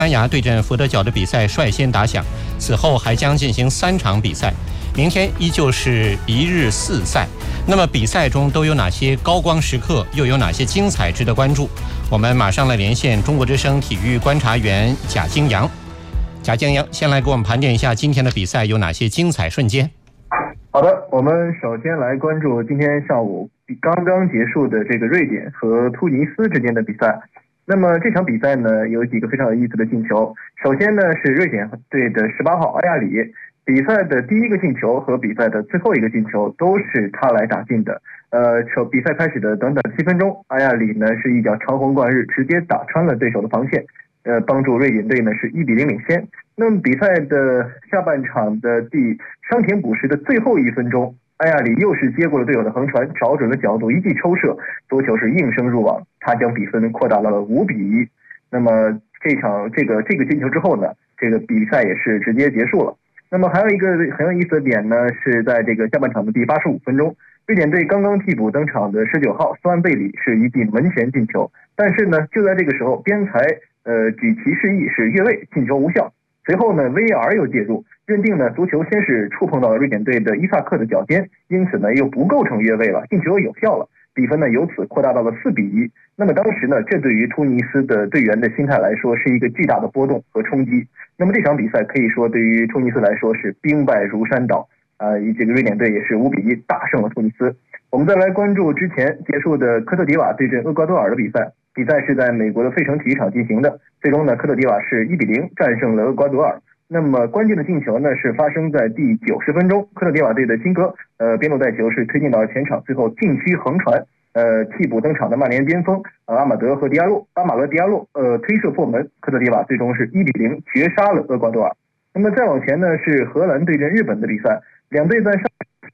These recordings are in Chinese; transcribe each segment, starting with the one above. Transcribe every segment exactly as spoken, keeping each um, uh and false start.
班牙对阵佛得角的比赛率先打响，此后还将进行三场比赛，明天依旧是一日四赛。那么比赛中都有哪些高光时刻，又有哪些精彩值得关注？我们马上来连线中国之声体育观察员贾金阳。贾金阳先来给我们盘点一下今天的比赛有哪些精彩瞬间。 好的，我们首先来关注今天上午刚刚结束的这个瑞典和突尼斯之间的比赛。那么这场比赛呢，有几个非常有意思的进球。首先呢，是瑞典队的十八号阿亚里，比赛的第一个进球和比赛的最后一个进球都是他来打进的。呃，比赛开始的短短七分钟，阿亚里呢是一脚长虹贯日，直接打穿了对手的防线，呃，帮助瑞典队呢是一比零领先。那么比赛的下半场的第伤停补时的最后一分钟，阿亚里又是接过了队友的横传，找准了角度，一记抽射，多球是应声入网，他将比分扩大到了五比一。那么这场这个这个进球之后呢，这个比赛也是直接结束了。那么还有一个很有意思的点呢，是在这个下半场的第八十五分钟，瑞典队刚刚替补登场的十九号斯万贝里是一记门前进球，但是呢，就在这个时候，边裁呃举旗示意是越位，进球无效。随后呢 V R 又介入，认定呢足球先是触碰到了瑞典队的伊萨克的脚尖，因此呢又不构成越位了，进球有效了，比分呢由此扩大到了四比一。那么当时呢，这对于突尼斯的队员的心态来说是一个巨大的波动和冲击。那么这场比赛可以说对于突尼斯来说是兵败如山倒啊、呃，这个瑞典队也是五比一大胜了突尼斯。我们再来关注之前结束的科特迪瓦对阵厄瓜多尔的比赛，比赛是在美国的费城体育场进行的，最终呢科特迪瓦是一比零战胜了厄瓜多尔。那么关键的进球呢是发生在第九十分钟，科特迪瓦队的金哥呃边路带球是推进到前场，最后禁区横传，呃替补登场的曼联边锋、呃、阿马德和迪亚洛阿马勒迪亚洛呃推射破门，科特迪瓦最终是一比零绝杀了厄瓜多尔。那么再往前呢是荷兰对阵日本的比赛，两队在上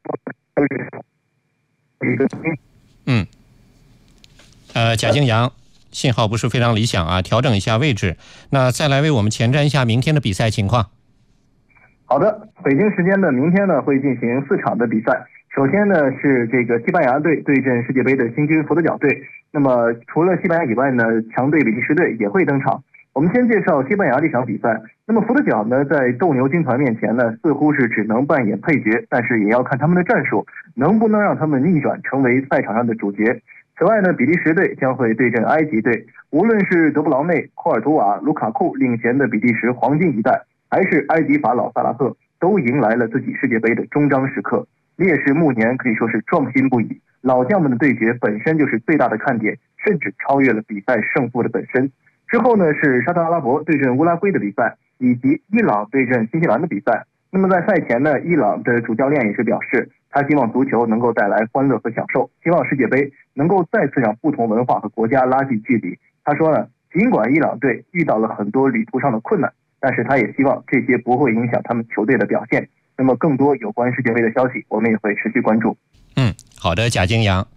嗯呃贾金阳信号不是非常理想啊，调整一下位置。那再来为我们前瞻一下明天的比赛情况。 好的，北京时间的明天呢会进行四场的比赛。首先呢是这个西班牙队对阵世界杯的新军佛得角队。那么除了西班牙以外呢，强队比利时队也会登场。我们先介绍西班牙这场比赛。那么佛得角呢，在斗牛军团面前呢，似乎是只能扮演配角，但是也要看他们的战术能不能让他们逆转成为赛场上的主角。此外呢，比利时队将会对阵埃及队。无论是德布劳内、库尔图瓦、卢卡库领衔的比利时黄金一代，还是埃及法老萨拉赫，都迎来了自己世界杯的终章时刻。烈士暮年可以说是壮心不已，老将们的对决本身就是最大的看点，甚至超越了比赛胜负的本身。之后呢是沙特阿拉伯对阵乌拉圭的比赛，以及伊朗对阵新西兰的比赛。那么在赛前呢，伊朗的主教练也是表示，他希望足球能够带来欢乐和享受，希望世界杯能够再次让不同文化和国家拉近距离。他说呢，尽管伊朗队遇到了很多旅途上的困难，但是他也希望这些不会影响他们球队的表现。那么更多有关世界杯的消息，我们也会持续关注。 嗯，好的，贾金阳。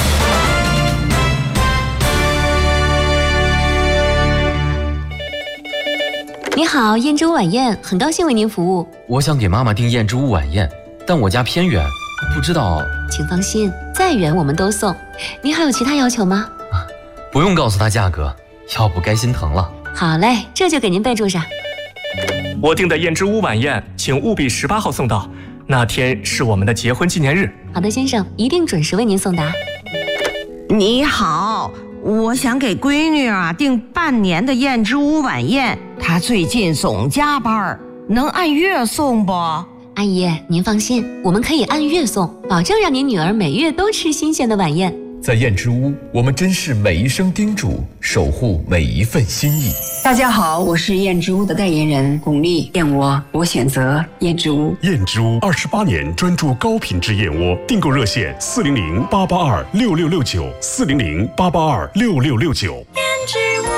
你好，燕之屋晚宴，很高兴为您服务。 我想给妈妈订燕之屋晚宴，但我家偏远，不知道。 请放心，再远我们都送。您还有其他要求吗？ 啊，不用告诉他价格，要不该心疼了。 好嘞，这就给您备注上。 我订的燕之屋晚宴，请务必十八号送到，那天是我们的结婚纪念日。 好的，先生，一定准时为您送达。 你好，我想给闺女啊订半年的燕之屋晚宴，她最近总加班，能按月送不？ 阿姨，您放心，我们可以按月送，保证让您女儿每月都吃新鲜的晚宴。 在燕之屋，我们珍视每一声叮嘱，守护每一份心意。 大家好，我是燕之屋的代言人巩俐，燕窝我选择燕之屋。 燕之屋二十八年专注高品质燕窝，订购热线四零零八八二六六六九四零零八八二六六六九。 燕之屋。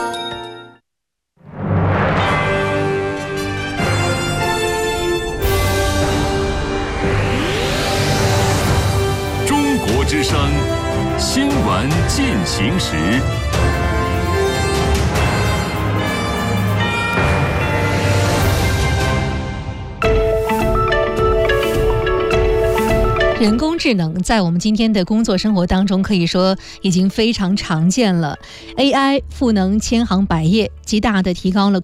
中国之声新闻进行时。 人工智能在我们今天的工作生活当中，可以说已经非常常见了。A I 赋能千行百业，极大地提高了